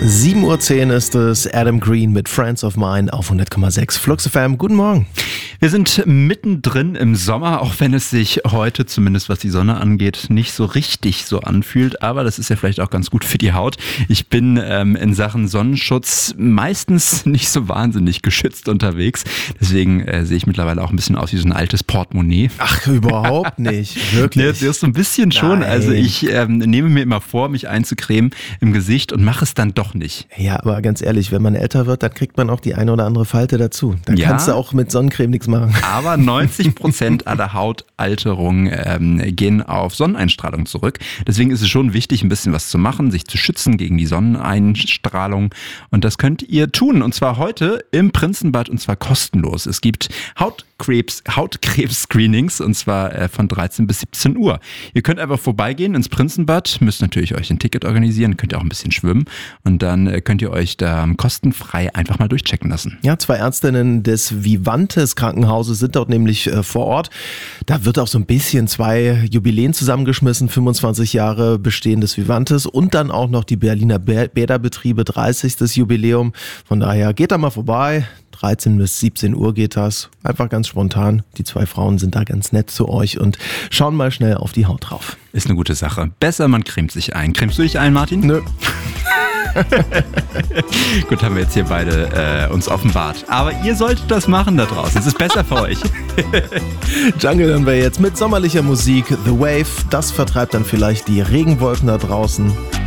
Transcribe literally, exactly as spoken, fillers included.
sieben Uhr zehn ist es, Adam Green mit Friends of Mine auf hundert Komma sechs Flux F M. Guten Morgen. Wir sind mittendrin im Sommer, auch wenn es sich heute, zumindest was die Sonne angeht, nicht so richtig so anfühlt. Aber das ist ja vielleicht auch ganz gut für die Haut. Ich bin ähm, in Sachen Sonnenschutz meistens nicht so wahnsinnig geschützt unterwegs. Deswegen äh, sehe ich mittlerweile auch ein bisschen aus wie so ein altes Portemonnaie. Ach, überhaupt nicht. Wirklich. Jetzt erst so ein bisschen schon. Nein. Also ich ähm, nehme mir immer vor, mich einzucremen im Gesicht und mache es dann doch nicht. Ja, aber ganz ehrlich, wenn man älter wird, dann kriegt man auch die eine oder andere Falte dazu. Dann Ja. kannst du auch mit Sonnencreme nichts machen. Aber neunzig Prozent aller Hautalterungen ähm, gehen auf Sonneneinstrahlung zurück. Deswegen ist es schon wichtig, ein bisschen was zu machen, sich zu schützen gegen die Sonneneinstrahlung. Und das könnt ihr tun. Und zwar heute im Prinzenbad, und zwar kostenlos. Es gibt Hautkrebs, Hautkrebs-Screenings, und zwar äh, von dreizehn bis siebzehn Uhr. Ihr könnt einfach vorbeigehen ins Prinzenbad, müsst natürlich euch ein Ticket organisieren, könnt ihr auch ein bisschen schwimmen. Und dann äh, könnt ihr euch da kostenfrei einfach mal durchchecken lassen. Ja, zwei Ärztinnen des Vivantes Krankenhauses sind dort nämlich äh, vor Ort. Da wird auch so ein bisschen zwei Jubiläen zusammengeschmissen, fünfundzwanzig Jahre Bestehen des Vivantes und dann auch noch die Berliner Bä- Bäderbetriebe, dreißigstes Jubiläum. Von daher geht da mal vorbei. dreizehn bis siebzehn Uhr geht das. Einfach ganz spontan. Die zwei Frauen sind da ganz nett zu euch und schauen mal schnell auf die Haut drauf. Ist eine gute Sache. Besser, man cremt sich ein. Cremst du dich ein, Martin? Nö. Gut, haben wir jetzt hier beide äh, uns offenbart. Aber ihr solltet das machen da draußen. Es ist besser für euch. Jungle hören wir jetzt mit sommerlicher Musik. The Wave, das vertreibt dann vielleicht die Regenwolken da draußen.